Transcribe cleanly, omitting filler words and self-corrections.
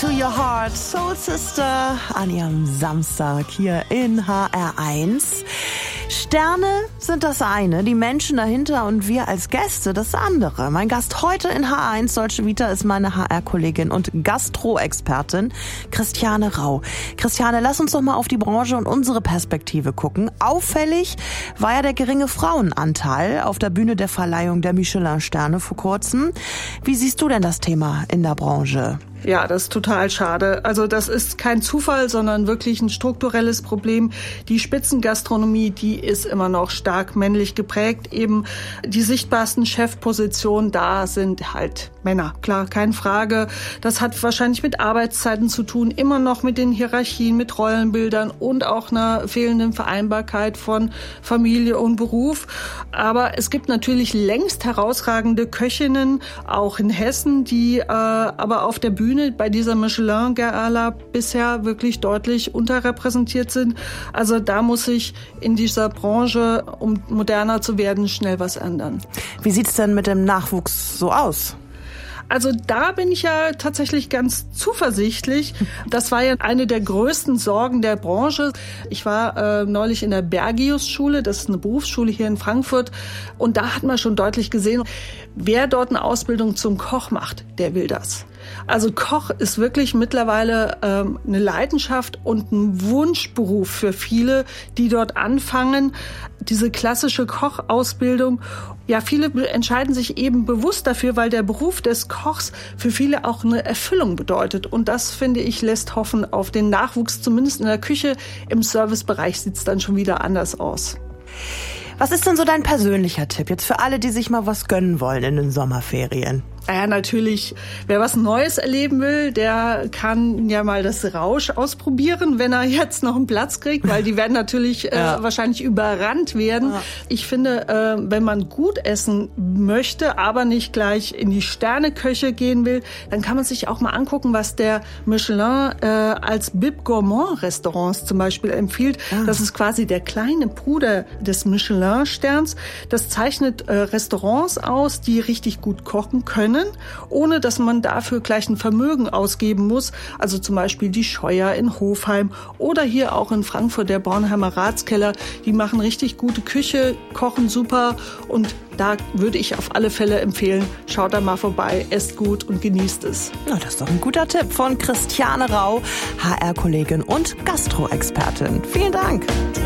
to Your Heart, Soul Sister, an ihrem Samstag hier in HR1. Sterne sind das eine, die Menschen dahinter und wir als Gäste das andere. Mein Gast heute in HR1 Deutsche Vita ist meine HR-Kollegin und Gastro-Expertin Christiane Rau. Christiane, lass uns doch mal auf die Branche und unsere Perspektive gucken. Auffällig war ja der geringe Frauenanteil auf der Bühne der Verleihung der Michelin-Sterne vor kurzem. Wie siehst du denn das Thema in der Branche? Ja, das ist total schade. Also das ist kein Zufall, sondern wirklich ein strukturelles Problem. Die Spitzengastronomie, die ist immer noch stark männlich geprägt. Eben die sichtbarsten Chefpositionen, da sind halt Männer. Klar, keine Frage. Das hat wahrscheinlich mit Arbeitszeiten zu tun, immer noch mit den Hierarchien, mit Rollenbildern und auch einer fehlenden Vereinbarkeit von Familie und Beruf. Aber es gibt natürlich längst herausragende Köchinnen, auch in Hessen, die aber auf der Bühne bei dieser Michelin-Gala bisher wirklich deutlich unterrepräsentiert sind. Also da muss sich in dieser Branche, um moderner zu werden, schnell was ändern. Wie sieht's denn mit dem Nachwuchs so aus? Also da bin ich ja tatsächlich ganz zuversichtlich. Das war ja eine der größten Sorgen der Branche. Ich war neulich in der Bergius-Schule, das ist eine Berufsschule hier in Frankfurt. Und da hat man schon deutlich gesehen, wer dort eine Ausbildung zum Koch macht, der will das. Also Koch ist wirklich mittlerweile eine Leidenschaft und ein Wunschberuf für viele, die dort anfangen. Diese klassische Kochausbildung. Ja, viele entscheiden sich eben bewusst dafür, weil der Beruf des Kochs für viele auch eine Erfüllung bedeutet. Und das, finde ich, lässt hoffen auf den Nachwuchs, zumindest in der Küche. Im Servicebereich sieht es dann schon wieder anders aus. Was ist denn so dein persönlicher Tipp jetzt für alle, die sich mal was gönnen wollen in den Sommerferien? Ja, natürlich. Wer was Neues erleben will, der kann ja mal das Rausch ausprobieren, wenn er jetzt noch einen Platz kriegt, weil die werden natürlich wahrscheinlich überrannt werden. Ja. Ich finde, wenn man gut essen möchte, aber nicht gleich in die Sterneköche gehen will, dann kann man sich auch mal angucken, was der Michelin als Bib Gourmand Restaurants zum Beispiel empfiehlt. Ja. Das ist quasi der kleine Bruder des Michelin-Sterns. Das zeichnet Restaurants aus, die richtig gut kochen können, ohne dass man dafür gleich ein Vermögen ausgeben muss. Also zum Beispiel die Scheuer in Hofheim oder hier auch in Frankfurt der Bornheimer Ratskeller. Die machen richtig gute Küche, kochen super und da würde ich auf alle Fälle empfehlen, schaut da mal vorbei, esst gut und genießt es. Ja, das ist doch ein guter Tipp von Christiane Rau, HR-Kollegin und Gastro-Expertin. Vielen Dank.